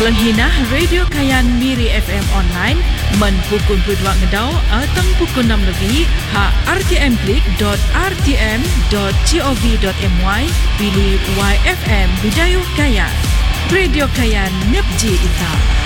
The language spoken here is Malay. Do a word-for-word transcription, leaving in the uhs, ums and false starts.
Kelenghina Radio Kayan Miri F M online men pukul dua ngedau atau pukul enam lebih ha r t m klik dot r t m dot gov dot my pilih Y F M Bidayuh Kayan. Radio Kayan Nepji Ita.